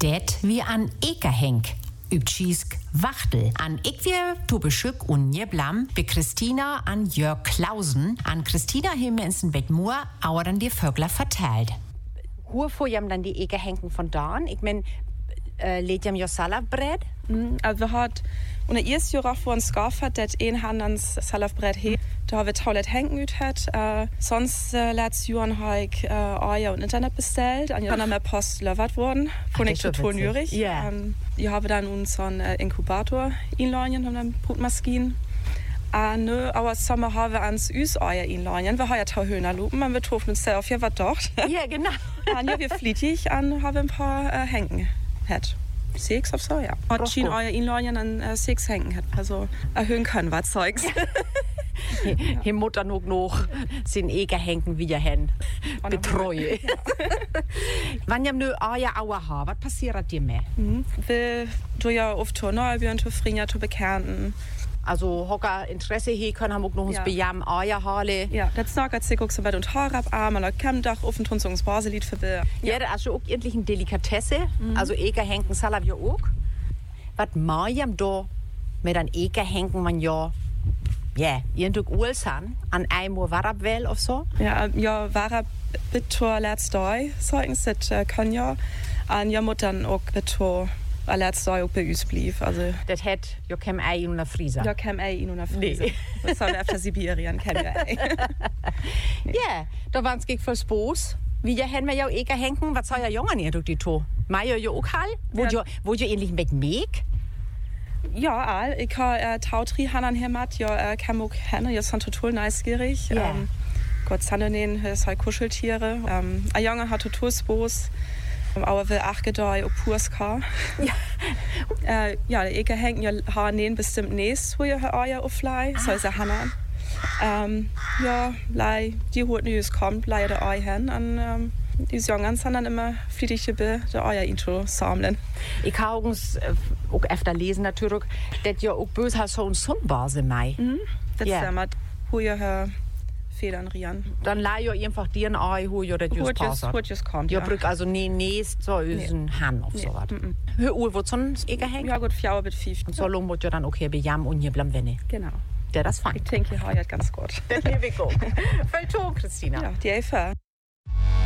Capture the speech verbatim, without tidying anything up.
Det wie an Ekerhenk. Übschiesk Wachtel. An ik wir to beschück und Nieblam be Christina an Jörg Klausen. An Christina himmensen Bettmur, aber dann die Vögler verteilt. Hoe får jam dann die Ekerhenken von Dan? Ich mein, äh, lädt jam jo Salatbrett? Mm, also wir hat und erst Jahr vor uns gehofft, dass ein Hand ans Salatbrett he. Da haben wir toilet Henken üt hat. Äh, sonst äh, letztes Jahr habe ich äh, Eier und Internet bestellt. Und dann haben wir Post levert worden von der Kultur Nürich. Ja. Ähm, die haben dann unseren äh, Inkubator inlinen und dann Brutmaskinen. Ah, nö, aber Sommer haben wir ans Üs Eier inlinen. Wir haben ja tau Höhner lupen, man wird hoffen uns auf ja was dort. Ja, genau. Und ja, wir flittig an haben ein paar äh, Henken hat. Sechs auf so, ja. Hat schien Eier inlinen an äh, sechs Henken hat. Also erhöhen können was Zeugs. Hier Mutter noch noch sind Ekerhenken wieder hin. Betreue. Ja. Wann jam nö Eier Auer ha, was passiert dir mehr? Mhm. Wir du ja oft to Neubüren, to Frinja, to Bekannten. Also hocker Interesse hier können haben auch noch uns ja. Bejam Eier hale. Ja, das sagt sich auch so weit und Haar ab, Arm, oder Kämmdach, offen tun uns Baselit für wir. Ja, das ist auch endlich eine Delikatesse. Mhm. Also Ekerhenken Salat ja auch. Was majam da mit an Ekerhenken man ja ja, irgendwo Ulsan an einmal Warabwell oder so? Ja, ja, Warab bitte letztes Jahr, sagen sie, das kann ja. Und ja, muss dann auch bitte letztes Jahr auch bei uns blieb. Also, das hat ja kein Ei in einer Friese. Ja, kein Ei in einer Friese. Nee. Das haben wir auf der Sibirien, kein Ei. Nee. Ja, da waren es gegen fürs Boos. Wie ja haben wir ja auch Ekerhenken, was soll ja Jungen hier durch die To? Meier ja auch hall? Wo ja, wo ja ähnlich mit Meg? Ja, all. Ich habe äh, Tautri Hanan hermat, ja, äh, Kamuk Henne, ja, sind total neugierig. Yeah. Ähm, Gott sei Dank, das sind Kuscheltiere. Ähm, ein Junge hat total Spaß, aber will auch gedei, ob Purska. Ja, äh, ja, die Eker hängen ja Hanen bestimmt nächst, wo ihr Eier auflei, so ist er Hanan. Ähm, ja, lei, die holt nicht, kommt, lei der Ei hin, und, ähm, die Jungen sind dann immer flittig dabei, die Eier intro sammeln. Ich habe uns äh, auch öfter lesen natürlich, dass ja auch böse hast so ein Sonnenbase mei. Mhm, das yeah. ist ja mal, wo ihr Federn rieren. Dann leih ja einfach dir ein Ei, wo ihr das just passt. Wo es kommt, ja. Ja, brück also nie nächst so üsen nee. Hand auf nee. so was. Mhm. Hör Uhr, wo sonst Eker hängt? Ja gut, vier bis fünf. Und so lang wird ja dann okay bejam und hier bleiben wenn. Genau. Der das fein. Ich denke, hier hat ganz gut. Das liebe ich auch. Voll toll, Christina. Ja, die Eva.